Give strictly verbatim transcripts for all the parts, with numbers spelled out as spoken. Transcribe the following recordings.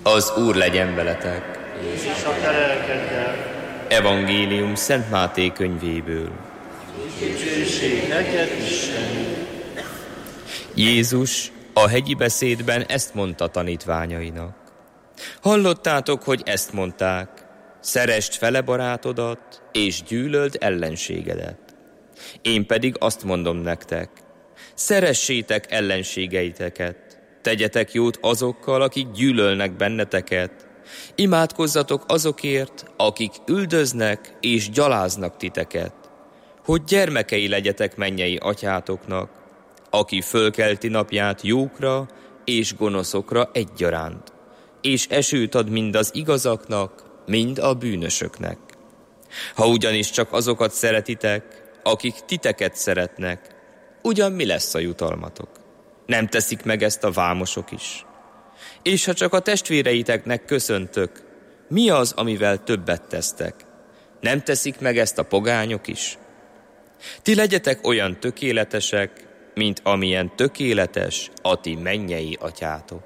Az Úr legyen veletek. És a te lelkeddel. Evangélium Szent Máté könyvéből. Dicsőség neked, Isten. Jézus a hegyi beszédben ezt mondta tanítványainak. Hallottátok, hogy ezt mondták: szeresd fele barátodat, és gyűlöld ellenségedet. Én pedig azt mondom nektek: szeressétek ellenségeiteket, tegyetek jót azokkal, akik gyűlölnek benneteket, imádkozzatok azokért, akik üldöznek és gyaláznak titeket, hogy gyermekei legyetek mennyei atyátoknak, aki fölkelti napját jókra és gonoszokra egyaránt, és esőt ad mind az igazaknak, mind a bűnösöknek. Ha ugyanis csak azokat szeretitek, akik titeket szeretnek, ugyan mi lesz a jutalmatok? Nem teszik meg ezt a vámosok is? És ha csak a testvéreiteknek köszöntök, mi az, amivel többet tesztek? Nem teszik meg ezt a pogányok is? Ti legyetek olyan tökéletesek, mint amilyen tökéletes a ti mennyei atyátok.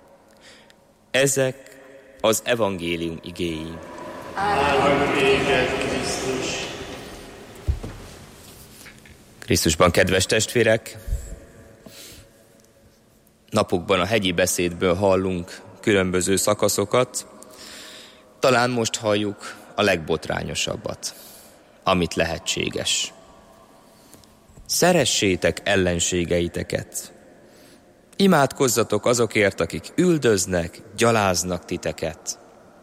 Ezek az evangélium igéi. Áldunk téged, Krisztus! Krisztusban, kedves testvérek! Napokban a hegyi beszédből hallunk különböző szakaszokat. Talán most halljuk a legbotrányosabbat, amit lehetséges. Szeressétek ellenségeiteket. Imádkozzatok azokért, akik üldöznek, gyaláznak titeket.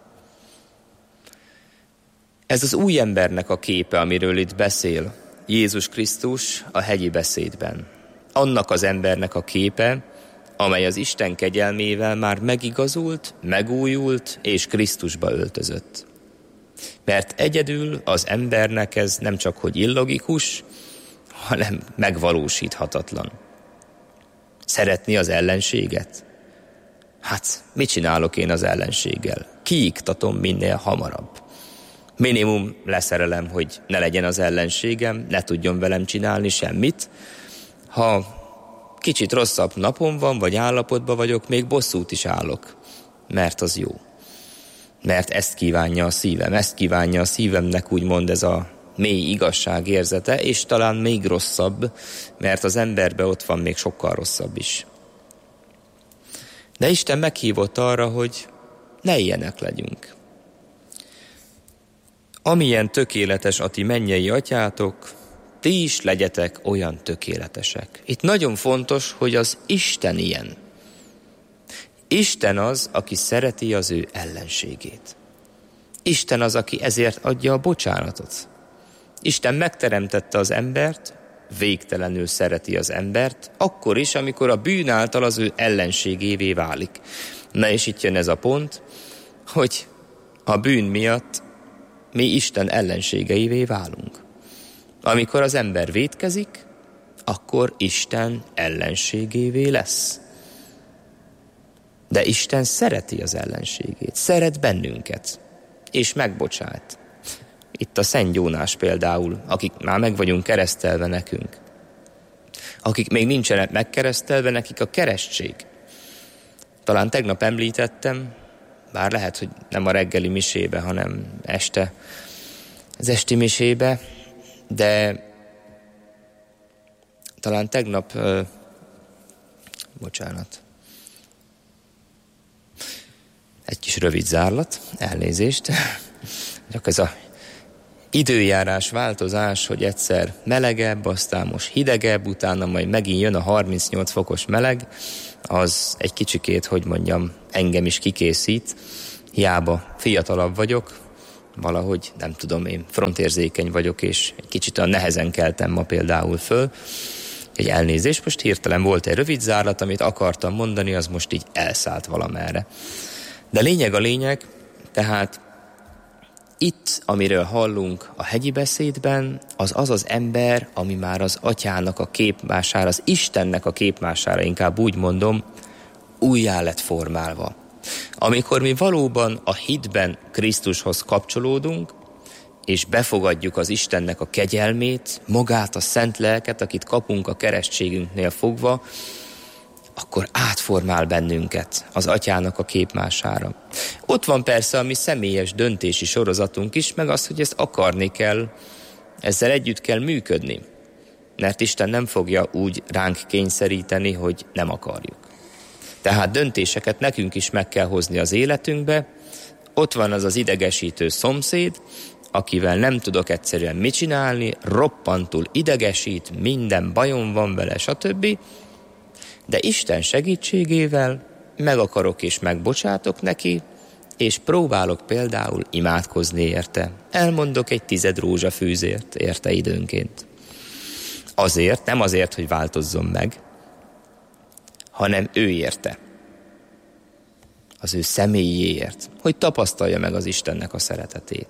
Ez az új embernek a képe, amiről itt beszél Jézus Krisztus a hegyi beszédben. Annak az embernek a képe, amely az Isten kegyelmével már megigazult, megújult és Krisztusba öltözött. Mert egyedül az embernek ez nem csak hogy illogikus, hanem megvalósíthatatlan. Szeretni az ellenséget? Hát, mit csinálok én az ellenséggel? Kiiktatom minél hamarabb. Minimum leszerelem, hogy ne legyen az ellenségem, ne tudjon velem csinálni semmit. Ha kicsit rosszabb napom van, vagy állapotban vagyok, még bosszút is állok, mert az jó. Mert ezt kívánja a szívem, ezt kívánja a szívemnek, úgymond ez a mély igazság érzete, és talán még rosszabb, mert az emberben ott van még sokkal rosszabb is. De Isten meghívott arra, hogy ne ilyenek legyünk. Amilyen tökéletes a ti mennyei atyátok, ti is legyetek olyan tökéletesek. Itt nagyon fontos, hogy az Isten ilyen. Isten az, aki szereti az ő ellenségét. Isten az, aki ezért adja a bocsánatot. Isten megteremtette az embert, végtelenül szereti az embert, akkor is, amikor a bűn által az ő ellenségévé válik. Na és itt jön ez a pont, hogy a bűn miatt mi Isten ellenségeivé válunk. Amikor az ember vétkezik, akkor Isten ellenségévé lesz. De Isten szereti az ellenségét, szeret bennünket, és megbocsát. Itt a Szent Jónás például, akik már meg vagyunk keresztelve nekünk. Akik még nincsenek megkeresztelve, nekik a keresztség. Talán tegnap említettem, bár lehet, hogy nem a reggeli misébe, hanem este, az esti misébe, de talán tegnap, uh, bocsánat, egy kis rövid zárlat, elnézést, csak ez a időjárás változás, hogy egyszer melegebb, aztán most hidegebb, utána majd megint jön a harmincnyolc fokos meleg, az egy kicsikét, hogy mondjam, engem is kikészít, hiába fiatalabb vagyok, valahogy nem tudom, én frontérzékeny vagyok, és egy kicsit olyan nehezen keltem ma például föl. Egy elnézést, most hirtelen volt egy rövid zárlat, amit akartam mondani, az most így elszállt valamerre. De lényeg a lényeg, tehát itt, amiről hallunk a hegyi beszédben, az az az ember, ami már az atyának a képmására, az Istennek a képmására, inkább úgy mondom, újjá lett formálva. Amikor mi valóban a hitben Krisztushoz kapcsolódunk, és befogadjuk az Istennek a kegyelmét, magát a szent lelket, akit kapunk a keresztségünknél fogva, akkor átformál bennünket az Atyának a képmására. Ott van persze a mi személyes döntési sorozatunk is, meg az, hogy ezt akarni kell, ezzel együtt kell működni. Mert Isten nem fogja úgy ránk kényszeríteni, hogy nem akarjuk. Tehát döntéseket nekünk is meg kell hozni az életünkbe. Ott van az az idegesítő szomszéd, akivel nem tudok egyszerűen mit csinálni, roppantul idegesít, minden bajom van vele, stb. De Isten segítségével meg akarok és megbocsátok neki, és próbálok például imádkozni érte. Elmondok egy tized rózsafűzért érte időnként. Azért, nem azért, hogy változzon meg, hanem ő érte. Az ő személyéért, hogy tapasztalja meg az Istennek a szeretetét.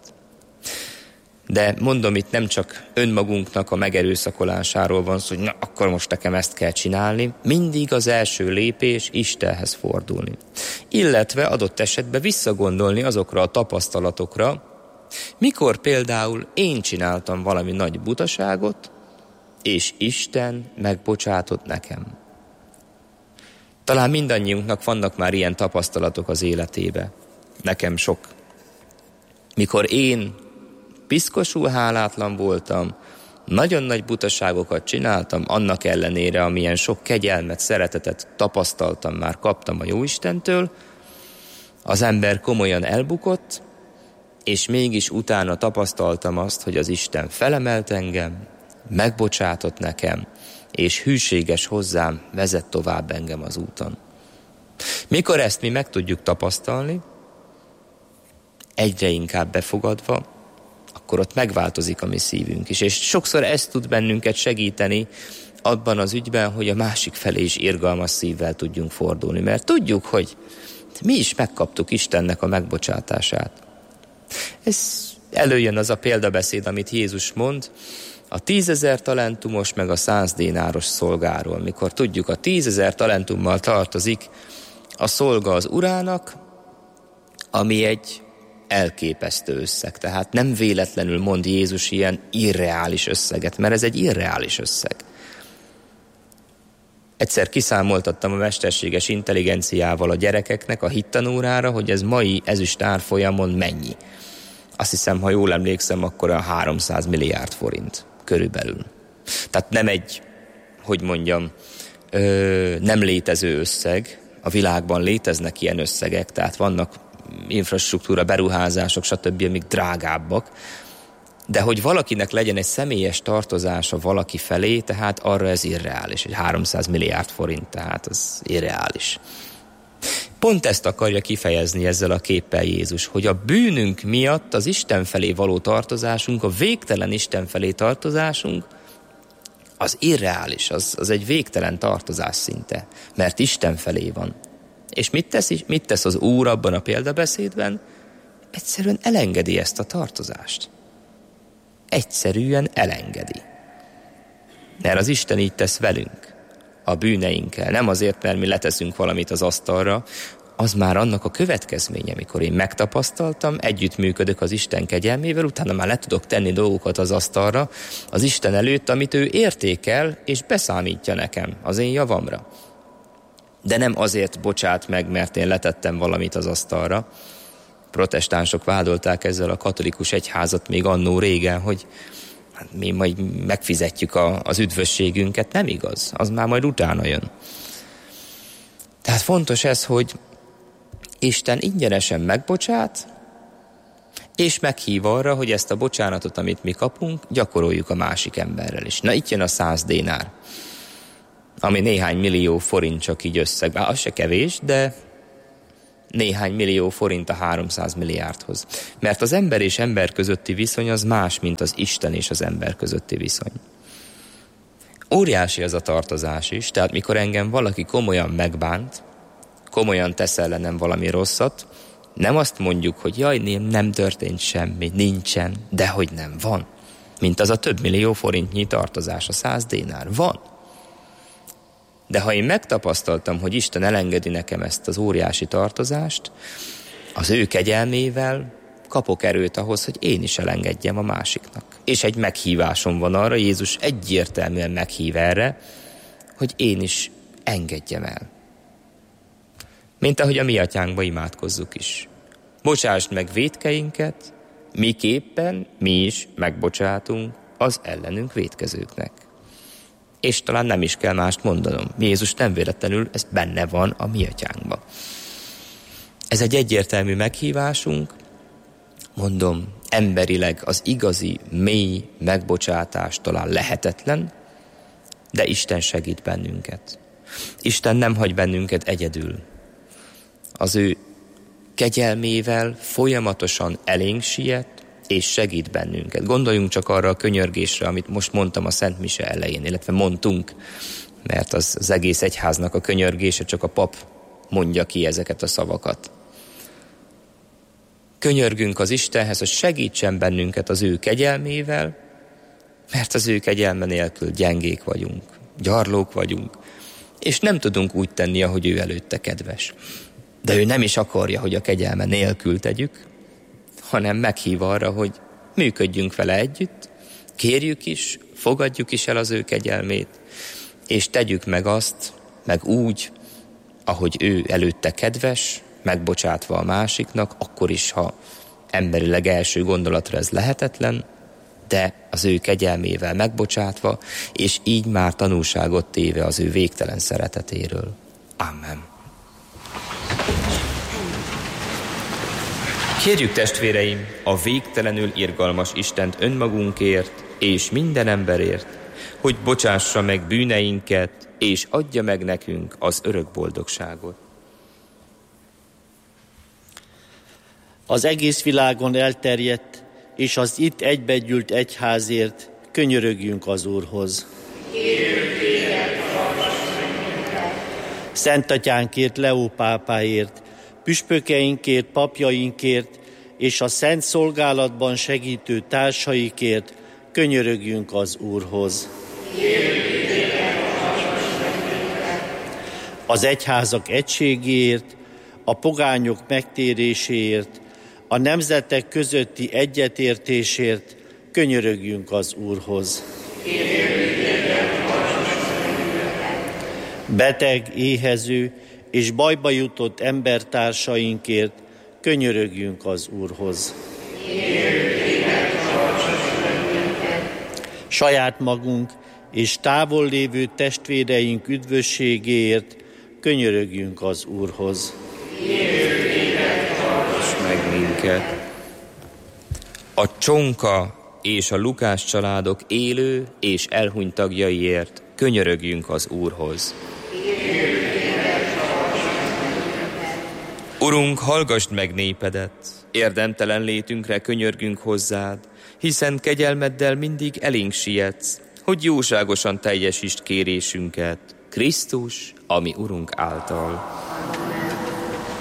De mondom, itt nem csak önmagunknak a megerőszakolásáról van szó, hogy na, akkor most nekem ezt kell csinálni. Mindig az első lépés Istenhez fordulni. Illetve adott esetben visszagondolni azokra a tapasztalatokra, mikor például én csináltam valami nagy butaságot, és Isten megbocsátott nekem. Talán mindannyiunknak vannak már ilyen tapasztalatok az életébe. Nekem sok. Mikor én piszkosul hálátlan voltam, nagyon nagy butaságokat csináltam, annak ellenére, amilyen sok kegyelmet, szeretetet tapasztaltam, már kaptam a Jóistentől, az ember komolyan elbukott, és mégis utána tapasztaltam azt, hogy az Isten felemelt engem, megbocsátott nekem, és hűséges hozzám, vezet tovább engem az úton. Mikor ezt mi meg tudjuk tapasztalni, egyre inkább befogadva, akkor ott megváltozik a mi szívünk is. És sokszor ez tud bennünket segíteni abban az ügyben, hogy a másik felé is irgalmas szívvel tudjunk fordulni. Mert tudjuk, hogy mi is megkaptuk Istennek a megbocsátását. Ez előjön az a példabeszéd, amit Jézus mond, a tízezer talentumos meg a száz dénáros szolgáról. Mikor tudjuk, a tízezer talentummal tartozik a szolga az urának, ami egy elképesztő összeg. Tehát nem véletlenül mond Jézus ilyen irreális összeget, mert ez egy irreális összeg. Egyszer kiszámoltattam a mesterséges intelligenciával a gyerekeknek a hittanórára, hogy ez mai ezüst árfolyamon mennyi. Azt hiszem, ha jól emlékszem, akkor a háromszáz milliárd forint körülbelül. Tehát nem egy, hogy mondjam, ö, nem létező összeg. A világban léteznek ilyen összegek, tehát vannak infrastruktúra, beruházások, stb., amik drágábbak. De hogy valakinek legyen egy személyes tartozása valaki felé, tehát arra ez irreális. Egy háromszáz milliárd forint, tehát az irreális. Pont ezt akarja kifejezni ezzel a képpel Jézus, hogy a bűnünk miatt az Isten felé való tartozásunk, a végtelen Isten felé tartozásunk, az irreális, az, az egy végtelen tartozás szinte, mert Isten felé van. És mit tesz, mit tesz az Úr abban a példabeszédben? Egyszerűen elengedi ezt a tartozást. Egyszerűen elengedi. Mert az Isten így tesz velünk, a bűneinkkel. Nem azért, mert mi leteszünk valamit az asztalra, az már annak a következménye, mikor én megtapasztaltam, együttműködök az Isten kegyelmével, utána már le tudok tenni dolgokat az asztalra, az Isten előtt, amit ő értékel, és beszámítja nekem, az én javamra. De nem azért bocsát meg, mert én letettem valamit az asztalra. Protestánsok vádolták ezzel a katolikus egyházat még annó régen, hogy hát mi majd megfizetjük a, az üdvösségünket. Nem igaz, az már majd utána jön. Tehát fontos ez, hogy Isten ingyenesen megbocsát, és meghív arra, hogy ezt a bocsánatot, amit mi kapunk, gyakoroljuk a másik emberrel is. Na itt jön a száz dénár, ami néhány millió forint csak így összegben. Az se kevés, de néhány millió forint a háromszáz milliárdhoz. Mert az ember és ember közötti viszony az más, mint az Isten és az ember közötti viszony. Óriási az a tartozás is, tehát mikor engem valaki komolyan megbánt, komolyan tesz ellenem valami rosszat, nem azt mondjuk, hogy jaj, nem, nem történt semmi, nincsen, dehogy nem, van. Mint az a több millió forintnyi tartozás, a száz dénár. Van. De ha én megtapasztaltam, hogy Isten elengedi nekem ezt az óriási tartozást, az ő kegyelmével kapok erőt ahhoz, hogy én is elengedjem a másiknak. És egy meghívásom van arra, Jézus egyértelműen meghív erre, hogy én is engedjem el. Mint ahogy a mi atyánkba imádkozzuk is. Bocsásd meg vétkeinket, miképpen mi is megbocsátunk az ellenünk vétkezőknek. És talán nem is kell mást mondanom. Jézus nem véletlenül, ez benne van a mi atyánkban. Ez egy egyértelmű meghívásunk, mondom, emberileg az igazi, mély megbocsátás talán lehetetlen, de Isten segít bennünket. Isten nem hagy bennünket egyedül. Az ő kegyelmével folyamatosan elénk siet, és segít bennünket. Gondoljunk csak arra a könyörgésre, amit most mondtam a Szent Mise elején, illetve mondtunk, mert az, az egész egyháznak a könyörgése, csak a pap mondja ki ezeket a szavakat. Könyörgünk az Istenhez, hogy segítsen bennünket az ő kegyelmével, mert az ő kegyelme nélkül gyengék vagyunk, gyarlók vagyunk, és nem tudunk úgy tenni, ahogy ő előtte kedves. De ő nem is akarja, hogy a kegyelme nélkül tegyük, hanem meghív arra, hogy működjünk vele együtt, kérjük is, fogadjuk is el az ő kegyelmét, és tegyük meg azt, meg úgy, ahogy ő előtte kedves, megbocsátva a másiknak, akkor is, ha emberileg első gondolatra ez lehetetlen, de az ő kegyelmével megbocsátva, és így már tanúságot téve az ő végtelen szeretetéről. Amen. Kérjük, testvéreim, a végtelenül irgalmas Istent önmagunkért és minden emberért, hogy bocsássa meg bűneinket, és adja meg nekünk az örök boldogságot. Az egész világon elterjedt, és az itt egybegyűlt egyházért könyörögjünk az Úrhoz. Kérjük téged, hallgass bennünket. Szent Atyánkért, Leó pápáért, püspökeinkért, papjainkért, és a szent szolgálatban segítő társaikért könyörögjünk az Úrhoz. Kérjük téged, hallgass bennünket. Az egyházak egységéért, a pogányok megtéréséért, a nemzetek közötti egyetértésért könyörögjünk az Úrhoz. Kérjük téged, hallgass bennünket. Beteg, éhező és bajba jutott embertársainkért könyörögjünk az Úrhoz. Kérjük téged, hallgass bennünket. Saját magunk és távol lévő testvéreink üdvösségéért könyörögjünk az Úrhoz. Kérjük téged, hallgass Meg minket. A Csonka és a Lukás családok élő és elhunyt tagjaiért könyörögjünk az Úrhoz. Urunk, hallgasd meg népedet, érdemtelen létünkre könyörgünk hozzád, hiszen kegyelmeddel mindig elénk sietsz, hogy jóságosan teljesítsd kérésünket, Krisztus, ami Urunk által.